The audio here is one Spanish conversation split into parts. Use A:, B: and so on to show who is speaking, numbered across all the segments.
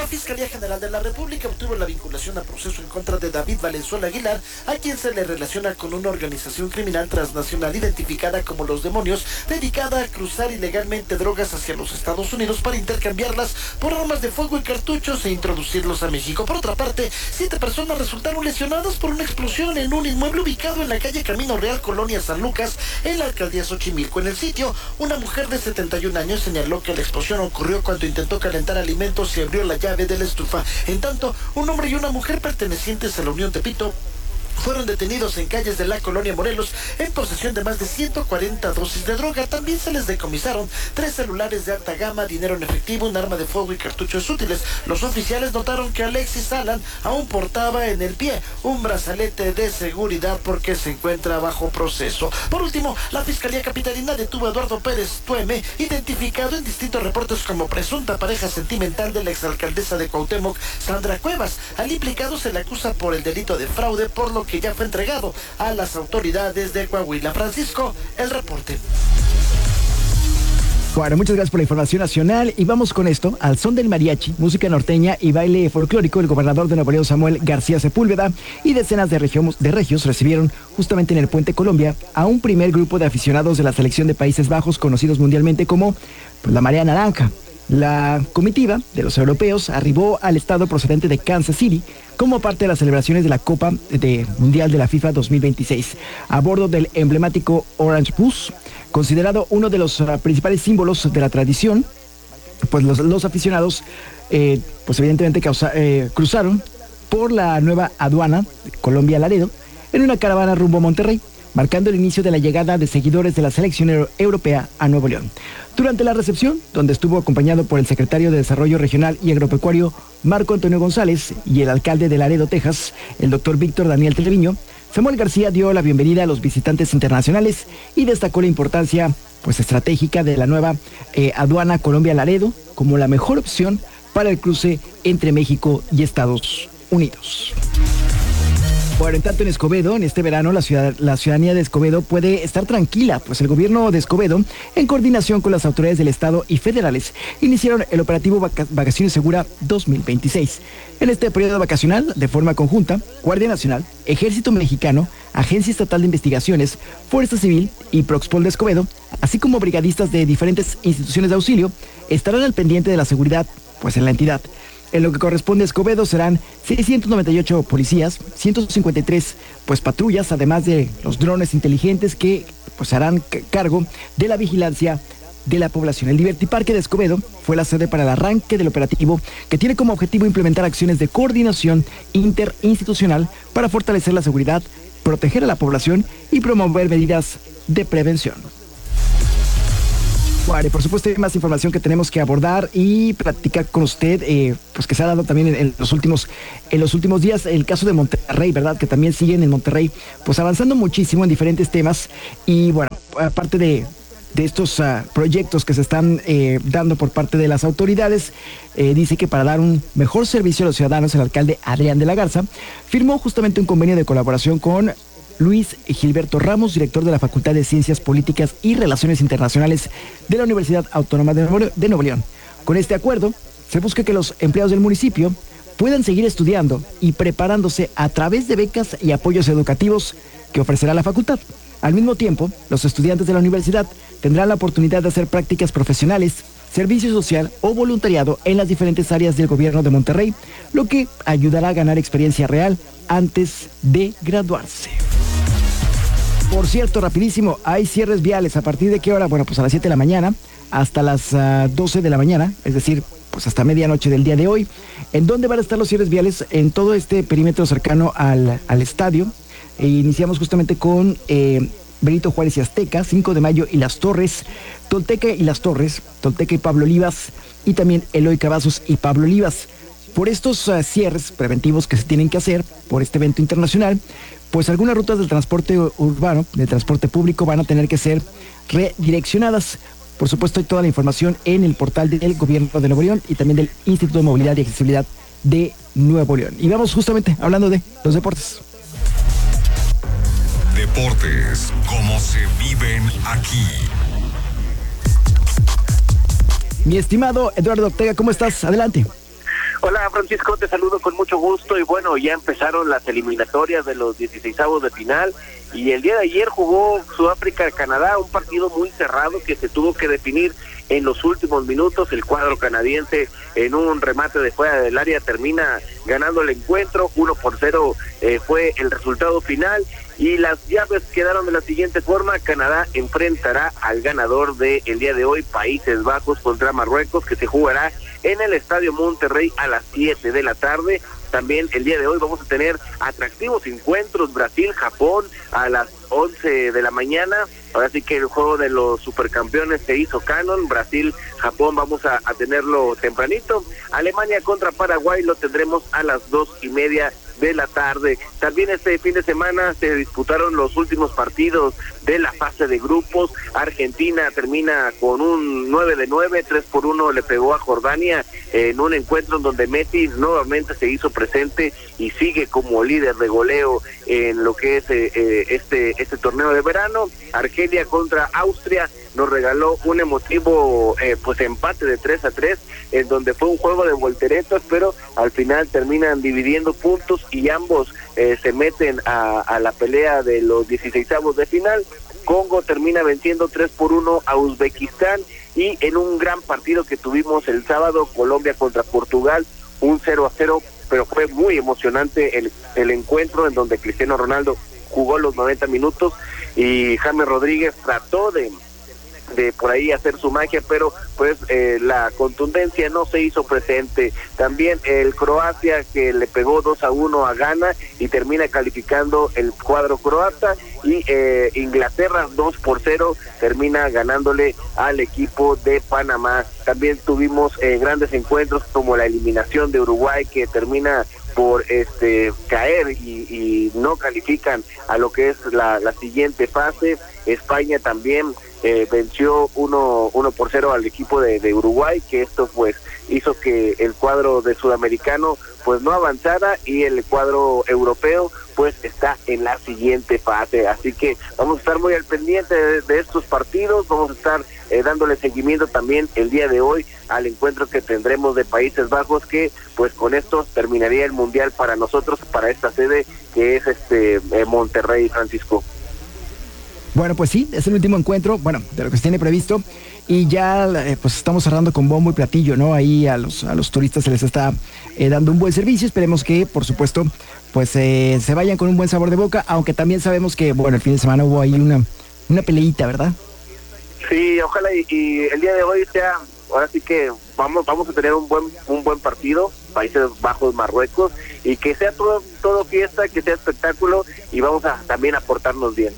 A: Fiscalía General de la República obtuvo la vinculación a proceso en contra de David Valenzuela Aguilar, a quien se le relaciona con una organización criminal transnacional identificada como Los Demonios, dedicada a cruzar ilegalmente drogas hacia los Estados Unidos para intercambiarlas por armas de fuego y cartuchos e introducirlos a México. Por otra parte, 7 personas resultaron lesionadas por una explosión en un inmueble ubicado en la calle Camino Real, Colonia San Lucas, en la alcaldía Xochimilco. En el sitio, una mujer de 71 años señaló que la explosión ocurrió cuando intentó calentar alimentos y abrió la llave de la estufa. En tanto, un hombre y una mujer pertenecientes a la Unión Tepito fueron detenidos en calles de la colonia Morelos en posesión de más de 140 dosis de droga. También se les decomisaron 3 celulares de alta gama, dinero en efectivo, un arma de fuego y cartuchos útiles. Los oficiales notaron que Alexis Alan aún portaba en el pie un brazalete de seguridad porque se encuentra bajo proceso. Por último, la Fiscalía Capitalina detuvo a Eduardo Pérez Tueme, identificado en distintos reportes como presunta pareja sentimental de la exalcaldesa de Cuauhtémoc, Sandra Cuevas. Al implicado se le acusa por el delito de fraude, por lo que ya fue entregado a las autoridades de Coahuila. Francisco, el reporte.
B: Bueno, muchas gracias por la información nacional y vamos con esto. Al son del mariachi, música norteña y baile folclórico, el gobernador de Nuevo León, Samuel García Sepúlveda, y decenas de regios recibieron justamente en el Puente Colombia a un primer grupo de aficionados de la selección de Países Bajos, conocidos mundialmente como la Marea Naranja. La comitiva de los europeos arribó al estado procedente de Kansas City como parte de las celebraciones de la Copa Mundial de la FIFA 2026, a bordo del emblemático Orange Bus, considerado uno de los principales símbolos de la tradición. Pues los aficionados, pues evidentemente cruzaron por la nueva aduana Colombia-Laredo en una caravana rumbo a Monterrey, marcando el inicio de la llegada de seguidores de la selección europea a Nuevo León. Durante la recepción, donde estuvo acompañado por el secretario de Desarrollo Regional y Agropecuario, Marco Antonio González, y el alcalde de Laredo, Texas, el doctor Víctor Daniel Treviño, Samuel García dio la bienvenida a los visitantes internacionales y destacó la importancia estratégica de la nueva aduana Colombia-Laredo como la mejor opción para el cruce entre México y Estados Unidos. Bueno, en tanto en Escobedo, en este verano, la ciudadanía de Escobedo puede estar tranquila, pues el gobierno de Escobedo, en coordinación con las autoridades del estado y federales, iniciaron el operativo Vacaciones Segura 2026. En este periodo vacacional, de forma conjunta, Guardia Nacional, Ejército Mexicano, Agencia Estatal de Investigaciones, Fuerza Civil y Proxpol de Escobedo, así como brigadistas de diferentes instituciones de auxilio, estarán al pendiente de la seguridad, en la entidad. En lo que corresponde a Escobedo serán 698 policías, 153 patrullas, además de los drones inteligentes que harán cargo de la vigilancia de la población. El Divertiparque de Escobedo fue la sede para el arranque del operativo, que tiene como objetivo implementar acciones de coordinación interinstitucional para fortalecer la seguridad, proteger a la población y promover medidas de prevención. Bueno, y por supuesto hay más información que tenemos que abordar y platicar con usted, que se ha dado también en los últimos días. El caso de Monterrey, ¿verdad? Que también siguen en Monterrey, avanzando muchísimo en diferentes temas. Y bueno, aparte de estos proyectos que se están dando por parte de las autoridades, dice que para dar un mejor servicio a los ciudadanos, el alcalde Adrián de la Garza firmó justamente un convenio de colaboración con Luis Gilberto Ramos, director de la Facultad de Ciencias Políticas y Relaciones Internacionales de la Universidad Autónoma de Nuevo León. Con este acuerdo, se busca que los empleados del municipio puedan seguir estudiando y preparándose a través de becas y apoyos educativos que ofrecerá la facultad. Al mismo tiempo, los estudiantes de la universidad tendrán la oportunidad de hacer prácticas profesionales, servicio social o voluntariado en las diferentes áreas del gobierno de Monterrey, lo que ayudará a ganar experiencia real antes de graduarse. Por cierto, rapidísimo, hay cierres viales. ¿A partir de qué hora? Bueno, a las 7 de la mañana hasta las 12 de la mañana, es decir, hasta medianoche del día de hoy. ¿En dónde van a estar los cierres viales? En todo este perímetro cercano al estadio. Iniciamos justamente con Benito Juárez y Azteca, 5 de Mayo y Las Torres, Tolteca y Las Torres, Tolteca y Pablo Olivas, y también Eloy Cavazos y Pablo Olivas. Por estos cierres preventivos que se tienen que hacer por este evento internacional, algunas rutas del transporte urbano, del transporte público, van a tener que ser redireccionadas. Por supuesto, hay toda la información en el portal del Gobierno de Nuevo León y también del Instituto de Movilidad y Accesibilidad de Nuevo León. Y vamos justamente hablando de los deportes.
C: Deportes, como se viven aquí.
B: Mi estimado Eduardo Ortega, ¿cómo estás? Adelante.
D: Hola Francisco, te saludo con mucho gusto y bueno, ya empezaron las eliminatorias de los 16avos de final y el día de ayer jugó Sudáfrica-Canadá, un partido muy cerrado que se tuvo que definir en los últimos minutos. El cuadro canadiense en un remate de fuera del área termina ganando el encuentro, 1-0 fue el resultado final. Y las llaves quedaron de la siguiente forma: Canadá enfrentará al ganador de el día de hoy, Países Bajos contra Marruecos, que se jugará en el Estadio Monterrey a las 7 de la tarde. También el día de hoy vamos a tener atractivos encuentros: Brasil-Japón a las 11 de la mañana. Ahora sí que el juego de los supercampeones se hizo canon. Brasil-Japón vamos a tenerlo tempranito. Alemania contra Paraguay lo tendremos a las 2:30 de la tarde. También este fin de semana se disputaron los últimos partidos de la fase de grupos. Argentina termina con un 9-9, 3-1 le pegó a Jordania en un encuentro en donde Messi nuevamente se hizo presente y sigue como líder de goleo en lo que es este torneo de verano. Argelia contra Austria nos regaló un emotivo empate de 3-3, en donde fue un juego de volteretas, pero al final terminan dividiendo puntos y ambos se meten a la pelea de los 16avos de final. Congo termina venciendo 3-1 a Uzbekistán, y en un gran partido que tuvimos el sábado, Colombia contra Portugal, un 0-0, pero fue muy emocionante el encuentro, en donde Cristiano Ronaldo jugó los 90 minutos y James Rodríguez trató de por ahí hacer su magia, pero pues la contundencia no se hizo presente. También el Croacia, que le pegó 2-1 a Ghana y termina calificando el cuadro croata, y Inglaterra 2-0 termina ganándole al equipo de Panamá. También tuvimos grandes encuentros como la eliminación de Uruguay, que termina por caer y no califican a lo que es la siguiente fase. España también venció 1-0 al equipo de Uruguay, que esto pues hizo que el cuadro de sudamericano pues no avanzara, y el cuadro europeo pues está en la siguiente fase. Así que vamos a estar muy al pendiente de estos partidos. Vamos a estar dándole seguimiento también el día de hoy al encuentro que tendremos de Países Bajos, que pues con esto terminaría el mundial para nosotros, para esta sede que es Monterrey, Francisco.
B: Bueno, pues sí, es el último encuentro, bueno, de lo que se tiene previsto, y ya pues estamos cerrando con bombo y platillo, ¿no? Ahí a los turistas se les está dando un buen servicio. Esperemos que, por supuesto, pues se vayan con un buen sabor de boca, aunque también sabemos que, bueno, el fin de semana hubo ahí una peleita, ¿verdad?
D: Sí, ojalá y el día de hoy sea, ahora sí que vamos a tener un buen partido, Países Bajos, Marruecos, y que sea todo fiesta, que sea espectáculo, y vamos a también a portarnos bien.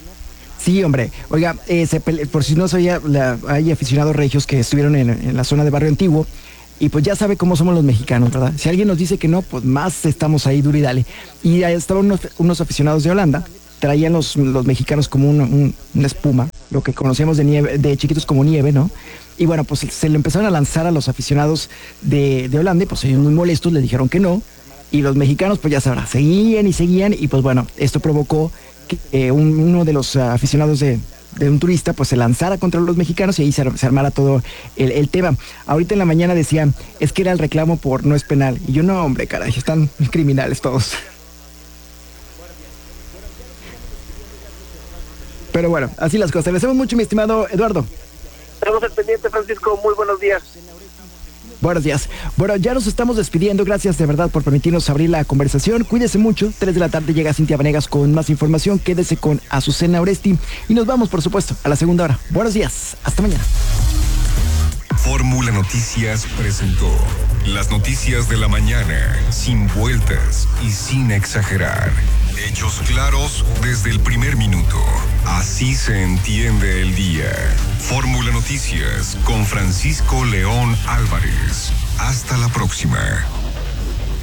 B: Sí, hombre. Oiga, por si no sabía, hay aficionados regios que estuvieron en la zona de Barrio Antiguo, y pues ya sabe cómo somos los mexicanos, ¿verdad? Si alguien nos dice que no, pues más estamos ahí duro y dale. Y ahí estaban unos aficionados de Holanda, traían los mexicanos como una espuma, lo que conocíamos de chiquitos como nieve, ¿no? Y bueno, pues se le empezaron a lanzar a los aficionados de Holanda, y pues ellos muy molestos le dijeron que no, y los mexicanos pues ya sabrá, seguían, y pues bueno, esto provocó que uno de los aficionados de un turista pues se lanzara contra los mexicanos, y ahí se armara todo el tema. Ahorita en la mañana decían, es que era el reclamo por no es penal, y yo, no, hombre, caray, están criminales todos. Pero bueno, así las cosas. Le hacemos mucho, mi estimado Eduardo.
D: Estamos al pendiente, Francisco. Muy buenos días.
B: Buenos días. Bueno, ya nos estamos despidiendo. Gracias de verdad por permitirnos abrir la conversación. Cuídese mucho. 3 de la tarde llega Cintia Vanegas con más información. Quédese con Azucena Oresti. Y nos vamos, por supuesto, a la segunda hora. Buenos días. Hasta mañana.
C: Fórmula Noticias presentó las noticias de la mañana, sin vueltas y sin exagerar. Hechos claros desde el primer minuto. Así se entiende el día. Fórmula Noticias con Francisco León Álvarez. Hasta la próxima.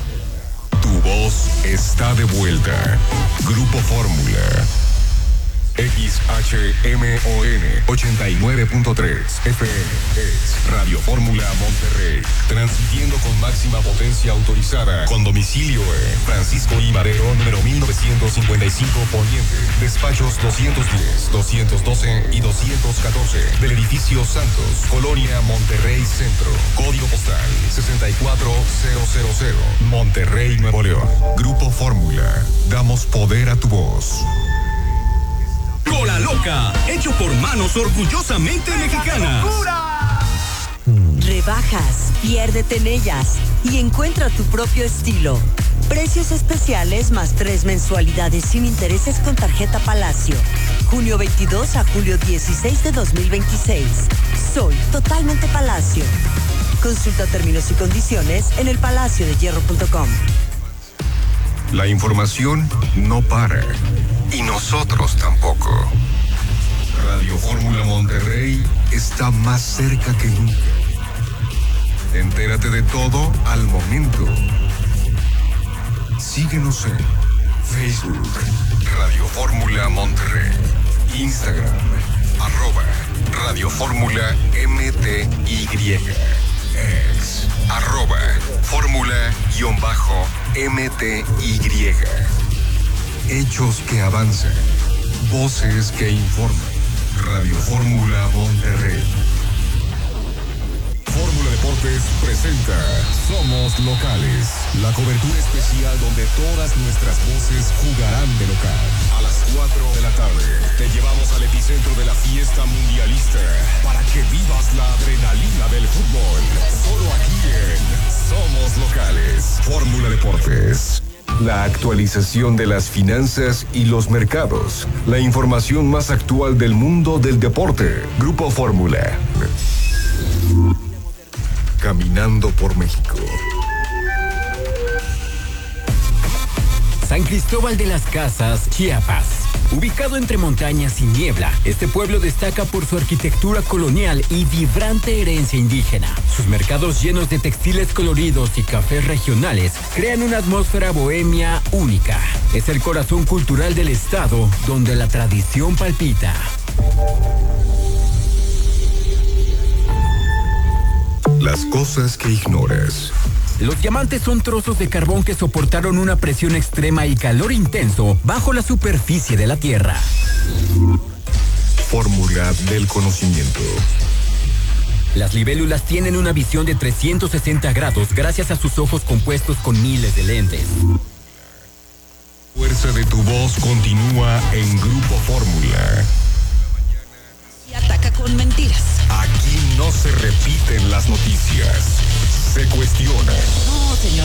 C: Tu voz está de vuelta. Grupo Fórmula. XHMON 89.3 FM es Radio Fórmula Monterrey, transmitiendo con máxima potencia autorizada, con domicilio en Francisco I. Madero, número 1955 Poniente, despachos 210, 212 y 214 del edificio Santos, Colonia Monterrey Centro, código postal 64000, Monterrey, Nuevo León. Grupo Fórmula, damos poder a tu voz.
E: Cola Loca, hecho por manos orgullosamente mexicanas.
F: Rebajas, piérdete en ellas y encuentra tu propio estilo. Precios especiales más 3 mensualidades sin intereses con tarjeta Palacio. Junio 22 a julio 16 de 2026. Soy totalmente Palacio. Consulta términos y condiciones en elpalaciodehierro.com.
C: La información no para. Y nosotros tampoco. Radio Fórmula Monterrey está más cerca que nunca. Entérate de todo al momento. Síguenos en Facebook, Radio Fórmula Monterrey, Instagram, @Radio Fórmula MTY, ex, @Fórmula_MTY. Hechos que avanzan, voces que informan. Radio Fórmula Monterrey. Fórmula Deportes presenta Somos Locales, la cobertura especial donde todas nuestras voces jugarán de local. A las 4 de la tarde te llevamos al epicentro de la fiesta mundialista para que vivas la adrenalina del fútbol. Solo aquí en Somos Locales. Fórmula Deportes. La actualización de las finanzas y los mercados. La información más actual del mundo del deporte. Grupo Fórmula. Caminando por México.
G: San Cristóbal de las Casas, Chiapas. Ubicado entre montañas y niebla, este pueblo destaca por su arquitectura colonial y vibrante herencia indígena. Sus mercados llenos de textiles coloridos y cafés regionales crean una atmósfera bohemia única. Es el corazón cultural del estado, donde la tradición palpita.
C: Las cosas que ignoras.
G: Los diamantes son trozos de carbón que soportaron una presión extrema y calor intenso bajo la superficie de la Tierra.
C: Fórmula del conocimiento.
G: Las libélulas tienen una visión de 360 grados gracias a sus ojos compuestos con miles de lentes.
C: Fuerza de tu voz continúa en Grupo Fórmula.
H: Y ataca con mentiras.
C: Aquí no se repiten las noticias, se cuestionan.
H: No, señor.